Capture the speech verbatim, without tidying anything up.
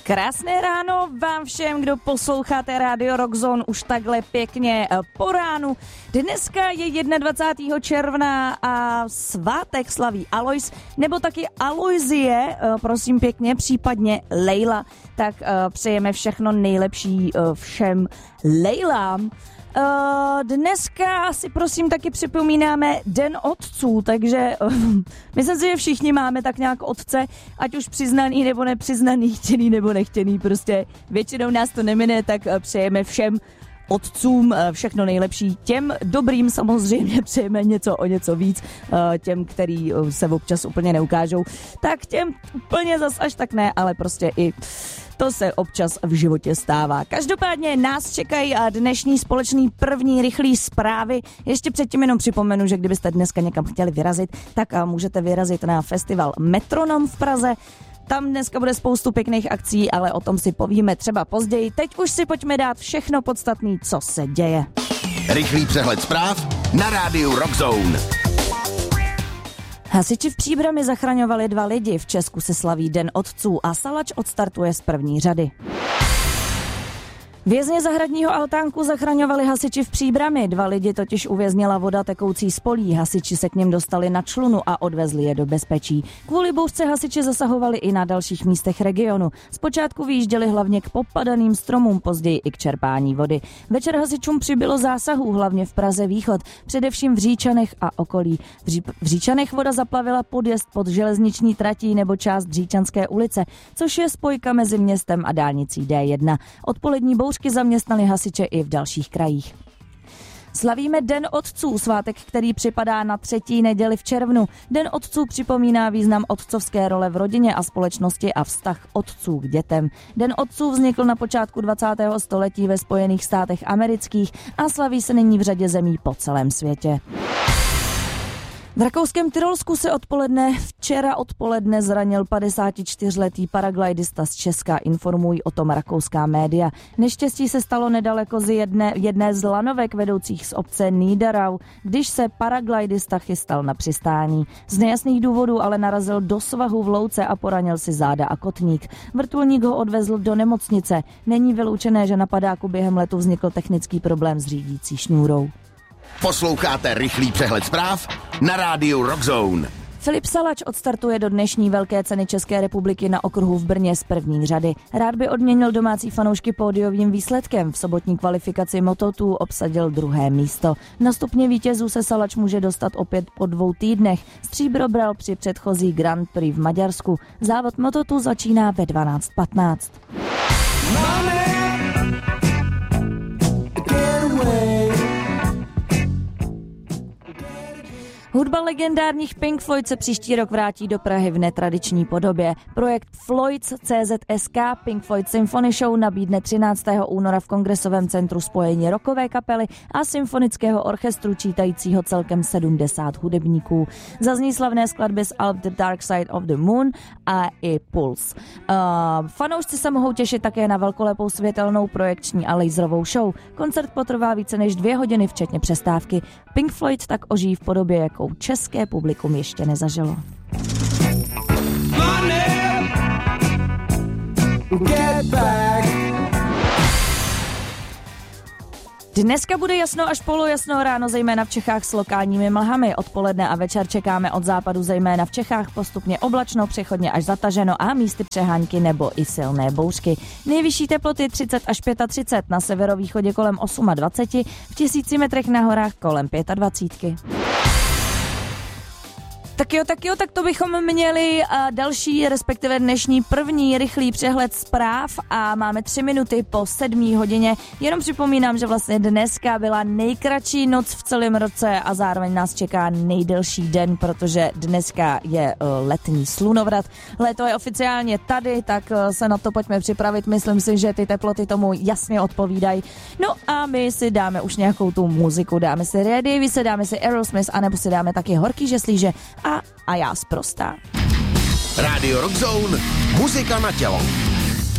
Krásné ráno vám všem, kdo posloucháte Radio Rock Zone už takhle pěkně po ránu. Dneska je dvacátého prvního června a svátek slaví Alois, nebo taky Aloisie, prosím pěkně, případně Leila. Tak přejeme všechno nejlepší všem Leilám. Uh, dneska si prosím taky připomínáme Den otců, takže uh, myslím si, že všichni máme tak nějak otce, ať už přiznaný nebo nepřiznaný, chtěný nebo nechtěný, prostě většinou nás to nemine, tak uh, přejeme všem otcům uh, všechno nejlepší. Těm dobrým samozřejmě přejeme něco o něco víc, uh, těm, který uh, se občas úplně neukážou, tak těm úplně zas až tak ne, ale prostě i to se občas v životě stává. Každopádně nás čekají dnešní společný první rychlý zprávy. Ještě předtím jenom připomenu, že kdybyste dneska někam chtěli vyrazit, tak můžete vyrazit na festival Metronom v Praze. Tam dneska bude spoustu pěkných akcí, ale o tom si povíme třeba později. Teď už si pojďme dát všechno podstatné, co se děje. Rychlý přehled zpráv na rádiu Rock Zone. Hasiči v Příbrami zachraňovali dva lidi, v Česku se slaví Den otců a Salač odstartuje z první řady. Vězně zahradního altánku zachraňovali hasiči v Příbrami. Dva lidi totiž uvěznila voda tekoucí z polí. Hasiči se k něm dostali na člunu a odvezli je do bezpečí. Kvůli bouřce hasiči zasahovali i na dalších místech regionu. Zpočátku vyjížděli hlavně k popadaným stromům, později i k čerpání vody. Večer hasičům přibylo zásahů, hlavně v Praze východ, především v Říčanech a okolí. V, Ří- v Říčanech voda zaplavila podjezd pod železniční tratí nebo část Říčanské ulice, což je spojka mezi městem a dálnicí D jedna. Odpolední bouřky zaměstnali hasiče i v dalších krajích. Slavíme Den otců, svátek, který připadá na třetí neděli v červnu. Den otců připomíná význam otcovské role v rodině a společnosti a vztah otců k dětem. Den otců vznikl na počátku dvacátého století ve Spojených státech amerických a slaví se nyní v řadě zemí po celém světě. V rakouském Tyrolsku se odpoledne včera odpoledne zranil padesátičtyřletý paraglidista z Česka, informují o tom rakouská média. Neštěstí se stalo nedaleko z jedné, jedné z lanovek vedoucích z obce Niederau, když se paraglidista chystal na přistání. Z nejasných důvodů ale narazil do svahu v louce a poranil si záda a kotník. Vrtulník ho odvezl do nemocnice. Není vyloučené, že na padáku během letu vznikl technický problém s řídící šňůrou. Posloucháte rychlý přehled zpráv na rádiu Rock Zone. Filip Salač odstartuje do dnešní velké ceny České republiky na okruhu v Brně z první řady. Rád by odměnil domácí fanoušky pódiovým výsledkem. V sobotní kvalifikaci Moto dva obsadil druhé místo. Na stupně vítězů se Salač může dostat opět po dvou týdnech. Stříbro bral při předchozí Grand Prix v Maďarsku. Závod Moto dva začíná ve dvanáct patnáct. Hudba legendárních Pink Floyd se příští rok vrátí do Prahy v netradiční podobě. Projekt Floyds C Z S K Pink Floyd Symphony Show nabídne třináctého února v Kongresovém centru spojení rockové kapely a symfonického orchestru čítajícího celkem sedmdesát hudebníků. Zazní slavné skladby z alb The Dark Side of the Moon a i Pulse. Uh, fanoušci se mohou těšit také na velkolepou světelnou projekční a laserovou show. Koncert potrvá více než dvě hodiny včetně přestávky. Pink Floyd tak ožijí v podobě, jakou české publikum ještě nezažilo. Dneska bude jasno až polojasno, ráno zejména v Čechách s lokálními mlhami. Odpoledne a večer čekáme od západu zejména v Čechách postupně oblačno, přechodně až zataženo a místy přehánky nebo i silné bouřky. Nejvyšší teploty třicet až třicet pět, na severovýchodě kolem dvacet osm, v tisíci metrech na horách kolem dvacet pět. Tak jo, tak jo, tak to bychom měli a další, respektive dnešní první rychlý přehled zpráv a máme tři minuty po sedmé hodině. Jenom připomínám, že vlastně dneska byla nejkratší noc v celém roce a zároveň nás čeká nejdelší den, protože dneska je uh, letní slunovrat. Léto je oficiálně tady, tak uh, se na to pojďme připravit. Myslím si, že ty teploty tomu jasně odpovídají. No a my si dáme už nějakou tu muziku, dáme si Ray Davies, dáme si Aerosmith, anebo si dáme taky Horký žeslíže a, a já sprostá. Radio Rock Zone, muzika na tělo.